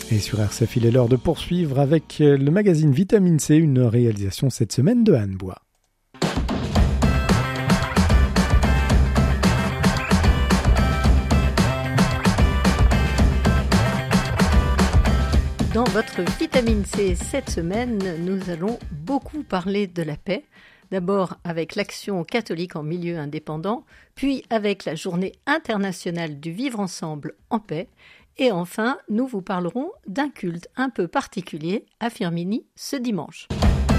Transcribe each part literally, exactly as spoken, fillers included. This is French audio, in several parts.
Et sur R C F, il est l'heure de poursuivre avec le magazine Vitamine C, une réalisation cette semaine de Anne Bois. Dans votre Vitamine C cette semaine, nous allons beaucoup parler de la paix. D'abord avec l'Action catholique en milieu indépendant, puis avec la Journée internationale du vivre ensemble en paix. Et enfin, nous vous parlerons d'un culte un peu particulier à Firminy ce dimanche.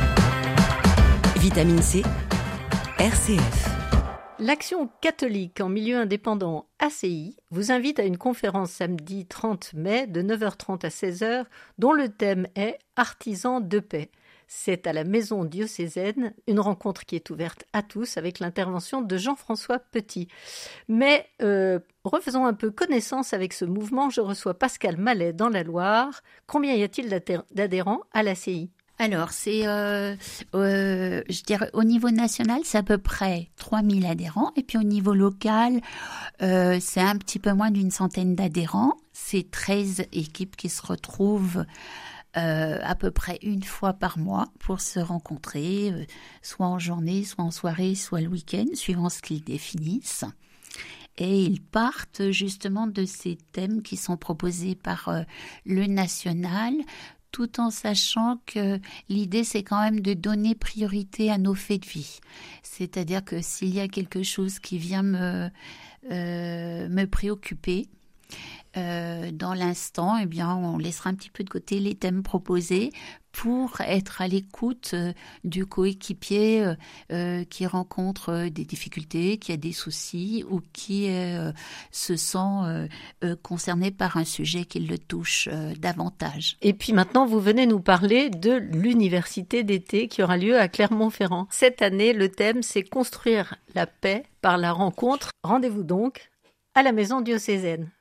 Vitamine C, R C F. L'Action catholique en milieu indépendant A C I vous invite à une conférence samedi trente mai de neuf heures trente à seize heures dont le thème est « Artisans de paix ». C'est à la maison diocésaine, une rencontre qui est ouverte à tous avec l'intervention de Jean-François Petit. Mais euh, refaisons un peu connaissance avec ce mouvement. Je reçois Pascal Mallet dans la Loire. Combien y a-t-il d'adhérents à l'A C I ? Alors, c'est, euh, euh, je dirais, au niveau national, c'est à peu près trois mille adhérents. Et puis au niveau local, euh, c'est un petit peu moins d'une centaine d'adhérents. C'est treize équipes qui se retrouvent Euh, à peu près une fois par mois pour se rencontrer, euh, soit en journée, soit en soirée, soit le week-end, suivant ce qu'ils définissent. Et ils partent justement de ces thèmes qui sont proposés par euh, le national, tout en sachant que l'idée, c'est quand même de donner priorité à nos faits de vie. C'est-à-dire que s'il y a quelque chose qui vient me, euh, me préoccuper, Euh, dans l'instant, eh bien, on laissera un petit peu de côté les thèmes proposés pour être à l'écoute euh, du coéquipier euh, euh, qui rencontre euh, des difficultés, qui a des soucis ou qui euh, se sent euh, euh, concerné par un sujet qui le touche euh, davantage. Et puis maintenant, vous venez nous parler de l'université d'été qui aura lieu à Clermont-Ferrand. Cette année, le thème, c'est construire la paix par la rencontre. Rendez-vous donc à la maison diocésaine.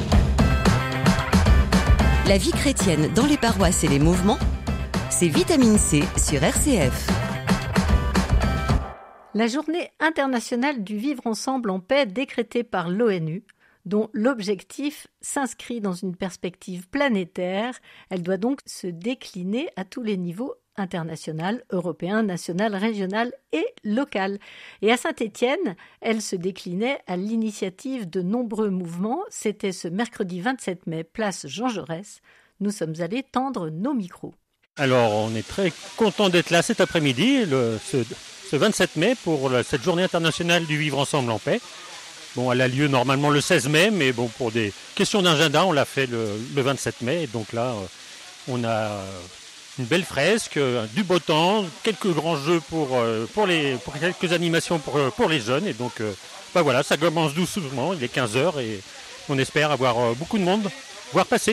La vie chrétienne dans les paroisses et les mouvements, c'est Vitamine C sur R C F. La journée internationale du vivre ensemble en paix décrétée par l'ONU, dont l'objectif s'inscrit dans une perspective planétaire, elle doit donc se décliner à tous les niveaux international, européen, national, régional et local. Et à Saint-Étienne, elle se déclinait à l'initiative de nombreux mouvements. C'était ce mercredi vingt-sept mai, place Jean Jaurès. Nous sommes allés tendre nos micros. Alors, on est très content d'être là cet après-midi, le, ce, ce vingt-sept mai, pour la, cette journée internationale du vivre ensemble en paix. Bon, elle a lieu normalement le seize mai, mais bon, pour des questions d'agenda, on l'a fait le, le vingt-sept mai. Et donc là, on a une belle fresque, du beau temps, quelques grands jeux pour, pour, les, pour quelques animations pour, pour les jeunes. Et donc, bah voilà, ça commence doucement, il est quinze heures et on espère avoir beaucoup de monde, voir passer.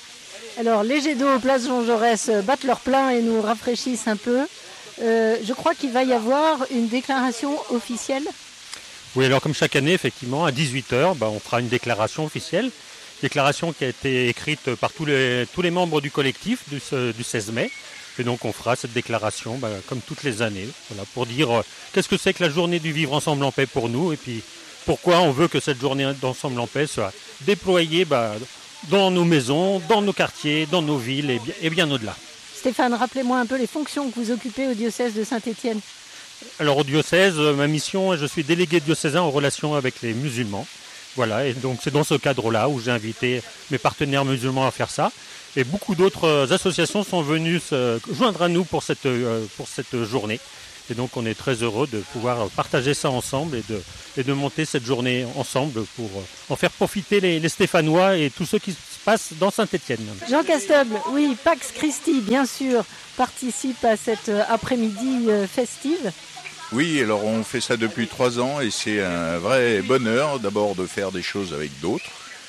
Alors, les jets d'eau, place Jean Jaurès, battent leur plein et nous rafraîchissent un peu. Euh, je crois qu'il va y avoir une déclaration officielle. Oui, alors comme chaque année, effectivement, à dix-huit heures, bah, on fera une déclaration officielle. Déclaration qui a été écrite par tous les, tous les membres du collectif du, du seize mai. Et donc on fera cette déclaration bah, comme toutes les années, voilà, pour dire euh, qu'est-ce que c'est que la journée du vivre ensemble en paix pour nous et puis pourquoi on veut que cette journée d'ensemble en paix soit déployée bah, dans nos maisons, dans nos quartiers, dans nos villes et bien, et bien au-delà. Stéphane, rappelez-moi un peu les fonctions que vous occupez au diocèse de Saint-Étienne. Alors au diocèse, ma mission, je suis délégué diocésain en relation avec les musulmans. Voilà, et donc c'est dans ce cadre-là où j'ai invité mes partenaires musulmans à faire ça. Et beaucoup d'autres associations sont venues se joindre à nous pour cette, pour cette journée. Et donc on est très heureux de pouvoir partager ça ensemble et de, et de monter cette journée ensemble pour en faire profiter les, les Stéphanois et tous ceux qui se passent dans Saint-Étienne. Jean Castoble, oui, Pax Christi, bien sûr, participe à cette après-midi festive. Oui, alors on fait ça depuis trois ans et c'est un vrai bonheur d'abord de faire des choses avec d'autres.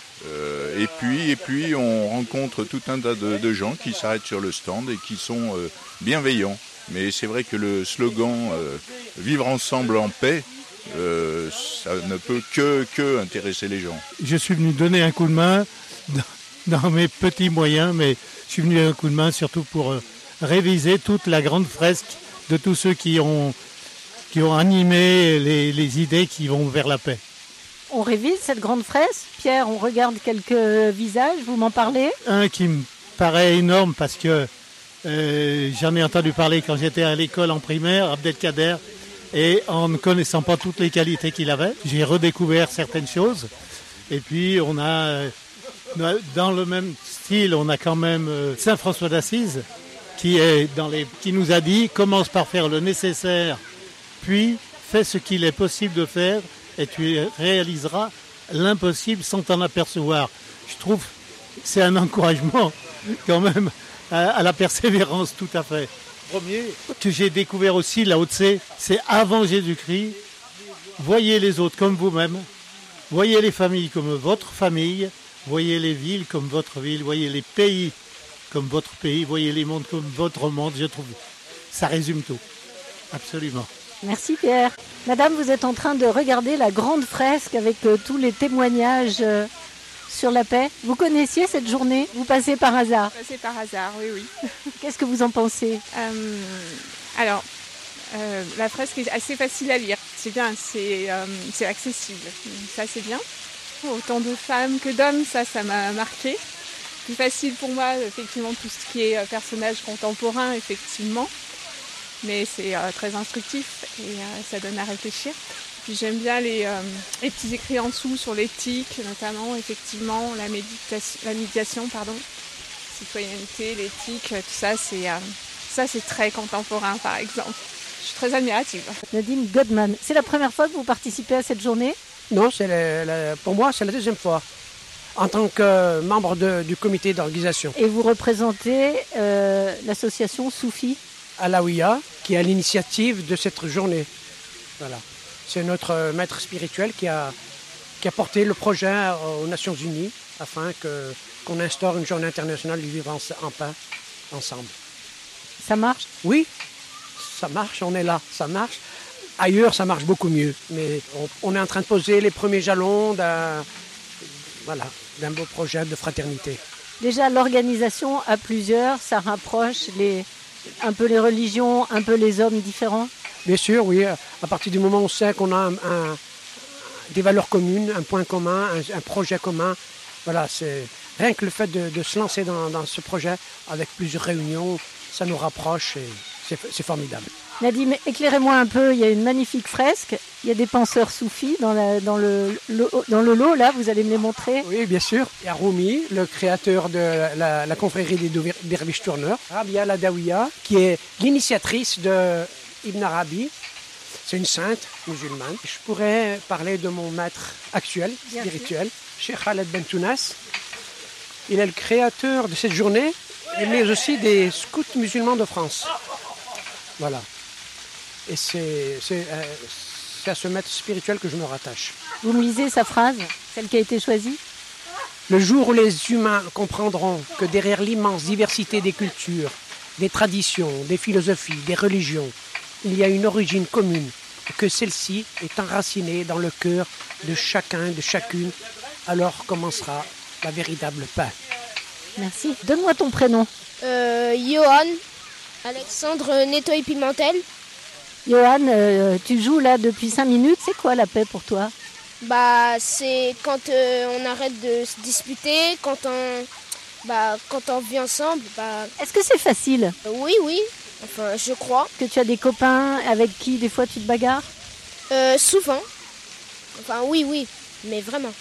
Euh, et puis et puis on rencontre tout un tas de, de gens qui s'arrêtent sur le stand et qui sont euh, bienveillants. Mais c'est vrai que le slogan euh, « Vivre ensemble en paix euh, », ça ne peut que, que intéresser les gens. Je suis venu donner un coup de main dans, dans mes petits moyens, mais je suis venu donner un coup de main surtout pour euh, réviser toute la grande fresque de tous ceux qui ont... qui ont animé les, les idées qui vont vers la paix. On révise cette grande fresque. Pierre, on regarde quelques visages, vous m'en parlez ? Un qui, paraît énorme parce que euh, j'en ai entendu parler quand j'étais à l'école en primaire, Abdelkader, et en ne connaissant pas toutes les qualités qu'il avait, j'ai redécouvert certaines choses. Et puis on a, dans le même style, on a quand même Saint François d'Assise qui, est dans les, qui nous a dit « Commence par faire le nécessaire, puis fais ce qu'il est possible de faire et tu réaliseras l'impossible sans t'en apercevoir. » Je trouve que c'est un encouragement quand même à, à la persévérance, tout à fait. Premier que j'ai découvert aussi, Lao Tse, c'est avant Jésus-Christ. Voyez les autres comme vous-même, voyez les familles comme votre famille, voyez les villes comme votre ville, voyez les pays comme votre pays, voyez les mondes comme votre monde. Je trouve ça résume tout, absolument. Merci Pierre. Madame, vous êtes en train de regarder la grande fresque avec euh, tous les témoignages euh, sur la paix. Vous connaissiez cette journée? Vous passez par hasard? Passé par hasard, oui, oui. Qu'est-ce que vous en pensez? euh, Alors, euh, la fresque est assez facile à lire. C'est bien, c'est, euh, c'est accessible. Ça, c'est bien. Autant de femmes que d'hommes, ça, ça m'a marqué. Plus facile pour moi, effectivement, tout ce qui est euh, personnage contemporain, effectivement. Mais c'est euh, très instructif et euh, ça donne à réfléchir. Puis j'aime bien les, euh, les petits écrits en dessous sur l'éthique, notamment, effectivement, la méditation, la médiation, pardon, citoyenneté, l'éthique, tout ça, c'est, euh, ça, c'est très contemporain, par exemple. Je suis très admirative. Nadine Godman, c'est la première fois que vous participez à cette journée? Non, c'est la, la, pour moi, c'est la deuxième fois, en tant que membre de, du comité d'organisation. Et vous représentez euh, l'association Soufi Alaouia, qui est à l'initiative de cette journée. Voilà. C'est notre maître spirituel qui a, qui a porté le projet aux Nations Unies afin que, qu'on instaure une journée internationale du vivre en, en paix ensemble. Ça marche? Oui, ça marche, on est là, ça marche. Ailleurs, ça marche beaucoup mieux. Mais on, on est en train de poser les premiers jalons d'un, voilà, d'un beau projet de fraternité. Déjà, l'organisation à plusieurs, ça rapproche les... un peu les religions, un peu les hommes différents? Bien sûr, oui. À partir du moment où on sait qu'on a un, un, des valeurs communes, un point commun, un, un projet commun, voilà, c'est rien que le fait de, de se lancer dans, dans ce projet avec plusieurs réunions, ça nous rapproche et c'est, c'est formidable. Nadine, éclairez-moi un peu, il y a une magnifique fresque, il y a des penseurs soufis dans, la, dans, le, le, dans le lot, là, vous allez me les montrer? Oui, bien sûr. Il y a Rumi, le créateur de la, la confrérie des derviches tourneurs. Rabia Ladawiya, qui est l'initiatrice de Ibn Arabi. C'est une sainte musulmane. Je pourrais parler de mon maître actuel, bien spirituel, Cheikh Khaled Bentounas. Il est le créateur de cette journée, mais aussi des scouts musulmans de France. Voilà. Et c'est, c'est, euh, c'est à ce maître spirituel que je me rattache. Vous me lisez sa phrase, celle qui a été choisie? Le jour où les humains comprendront que derrière l'immense diversité des cultures, des traditions, des philosophies, des religions, il y a une origine commune et que celle-ci est enracinée dans le cœur de chacun, de chacune, alors commencera la véritable paix. Merci. Donne-moi ton prénom. Euh, Johan Alexandre Netoy-Pimentel. Johan, euh, tu joues là depuis cinq minutes. C'est quoi la paix pour toi? Bah, c'est quand euh, on arrête de se disputer, quand on, bah, quand on vit ensemble. Bah... Est-ce que c'est facile? euh, Oui, oui. Enfin, je crois. Que tu as des copains avec qui des fois tu te bagarres? euh, Souvent. Enfin, oui, oui. Mais vraiment.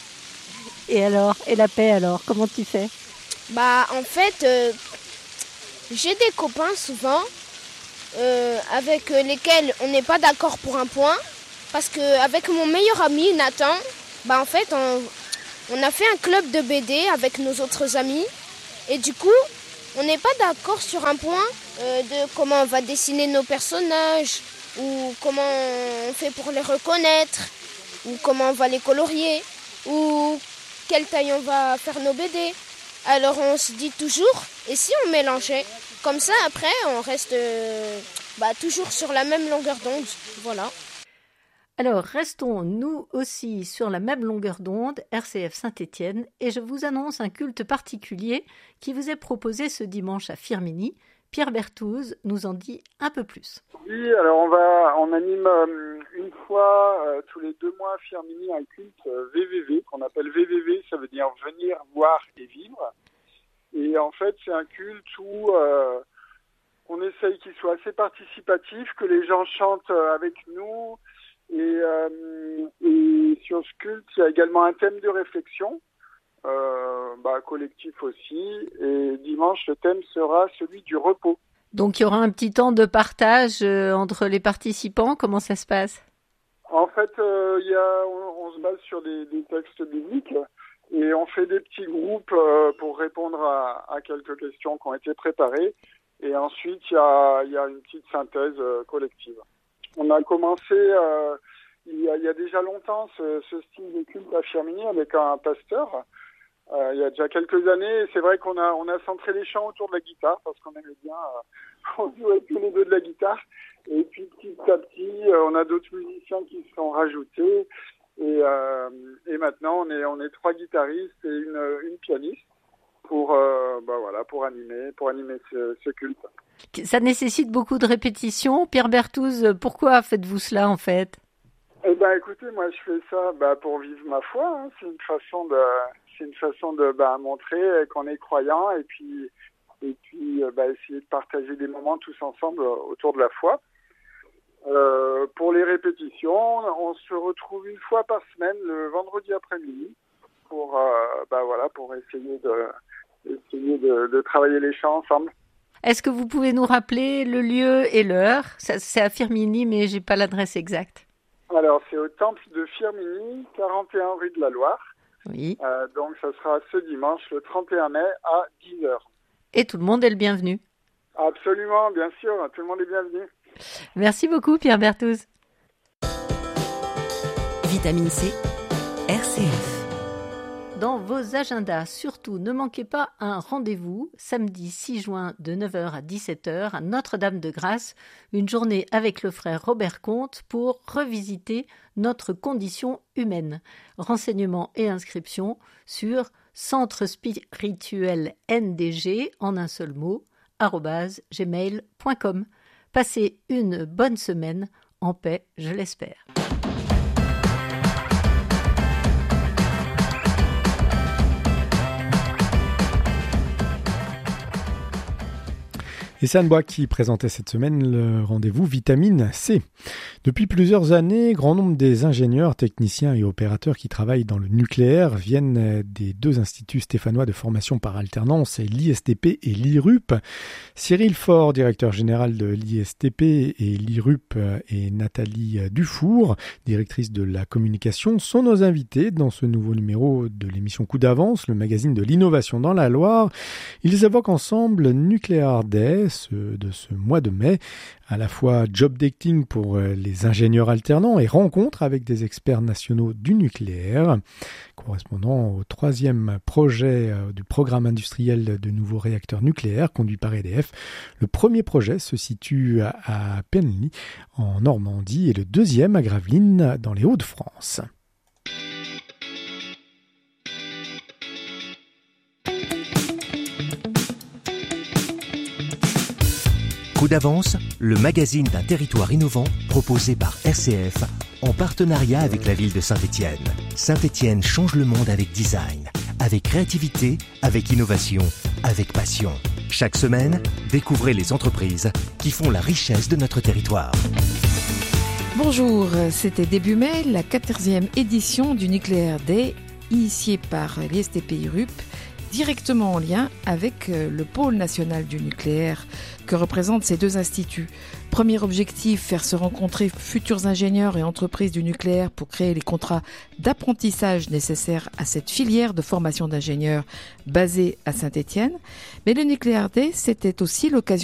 Et alors? Et la paix alors? Comment tu fais? Bah, en fait, euh, j'ai des copains souvent euh, avec lesquels on n'est pas d'accord pour un point. Parce qu'avec mon meilleur ami Nathan, bah en fait, on, on a fait un club de B D avec nos autres amis. Et du coup, on n'est pas d'accord sur un point euh, de comment on va dessiner nos personnages, ou comment on fait pour les reconnaître, ou comment on va les colorier, ou quelle taille on va faire nos B D. Alors on se dit toujours, et si on mélangeait? Comme ça, après, on reste euh, bah, toujours sur la même longueur d'onde. Voilà. Alors, restons nous aussi sur la même longueur d'onde, R C F Saint-Étienne, et je vous annonce un culte particulier qui vous est proposé ce dimanche à Firminy. Pierre Berthouz nous en dit un peu plus. Oui, alors on va, on anime euh, une fois euh, tous les deux mois à Firminy un culte euh, V V V, qu'on appelle V V V, ça veut dire venir, voir et vivre. Et en fait, c'est un culte où euh, on essaye qu'il soit assez participatif, que les gens chantent avec nous. Et, euh, et sur ce culte, il y a également un thème de réflexion, euh, bah, collectif aussi. Et dimanche, le thème sera celui du repos. Donc il y aura un petit temps de partage euh, entre les participants. Comment ça se passe ? En fait, euh, il y a, on, on se base sur des, des textes bibliques et on fait des petits groupes euh, pour répondre à, à quelques questions qui ont été préparées. Et ensuite, il y a, il y a une petite synthèse euh, collective. On a commencé euh, il, y a, il y a déjà longtemps ce, ce style de culte à Firminy avec un pasteur. Euh, il y a déjà quelques années, et c'est vrai qu'on a, on a centré les chants autour de la guitare parce qu'on aimait bien, euh, on jouait tous les deux de la guitare. Et puis petit à petit, euh, on a d'autres musiciens qui se sont rajoutés. Et, euh, et maintenant, on est, on est trois guitaristes et une, une pianiste pour, euh, bah voilà, pour animer, pour animer ce, ce culte. Ça nécessite beaucoup de répétitions. Pierre Berthouz, pourquoi faites-vous cela en fait ? Eh ben, écoutez, moi, je fais ça bah, pour vivre ma foi. Hein. C'est une façon de, c'est une façon de bah, montrer qu'on est croyant et puis, et puis bah, essayer de partager des moments tous ensemble autour de la foi. Euh, pour les répétitions, on se retrouve une fois par semaine, le vendredi après-midi, pour, euh, bah, voilà, pour essayer de, essayer de, de travailler les chants ensemble. Est-ce que vous pouvez nous rappeler le lieu et l'heure ? Ça, c'est à Firminy, mais j'ai pas l'adresse exacte. Alors, c'est au temple de Firminy, quarante et un rue de la Loire. Oui. Euh, donc, ça sera ce dimanche, le trente et un mai, à dix heures. Et tout le monde est le bienvenu. Absolument, bien sûr, tout le monde est bienvenu. Merci beaucoup, Pierre Berthouz. Vitamine C, R C F. Dans vos agendas, surtout, ne manquez pas un rendez-vous samedi six juin de neuf heures à dix-sept heures à Notre-Dame-de-Grâce, une journée avec le frère Robert Comte pour revisiter notre condition humaine. Renseignements et inscriptions sur centre spirituel N D G en un seul mot arobase gmail point com. Passez une bonne semaine en paix, je l'espère. Et c'est Anne Bois qui présentait cette semaine le rendez-vous Vitamine C. Depuis plusieurs années, grand nombre des ingénieurs, techniciens et opérateurs qui travaillent dans le nucléaire viennent des deux instituts stéphanois de formation par alternance, l'I S T P et l'I R U P. Cyril Faure, directeur général de l'I S T P et l'I R U P, et Nathalie Dufour, directrice de la communication, sont nos invités dans ce nouveau numéro de l'émission Coup d'avance, le magazine de l'innovation dans la Loire. Ils évoquent ensemble Nuclear Day, de ce mois de mai, à la fois job dating pour les ingénieurs alternants et rencontres avec des experts nationaux du nucléaire, correspondant au troisième projet du programme industriel de nouveaux réacteurs nucléaires conduit par E D F. Le premier projet se situe à Penly, en Normandie, et le deuxième à Gravelines, dans les Hauts-de-France. Coup d'avance, le magazine d'un territoire innovant proposé par R C F en partenariat avec la ville de Saint-Étienne. Saint-Étienne change le monde avec design, avec créativité, avec innovation, avec passion. Chaque semaine, découvrez les entreprises qui font la richesse de notre territoire. Bonjour, c'était début mai, la quatorzième édition du Nuclear Day, initiée par l'I S T P I R U P, directement en lien avec le pôle national du nucléaire que représentent ces deux instituts. Premier objectif, faire se rencontrer futurs ingénieurs et entreprises du nucléaire pour créer les contrats d'apprentissage nécessaires à cette filière de formation d'ingénieurs basée à Saint-Étienne. Mais le Nuclear Day, c'était aussi l'occasion